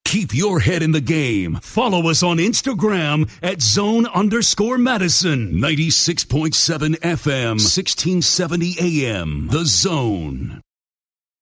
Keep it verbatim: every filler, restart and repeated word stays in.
Keep your head in the game. Follow us on Instagram at zone underscore Madison. ninety-six point seven F M, sixteen seventy A M. The Zone.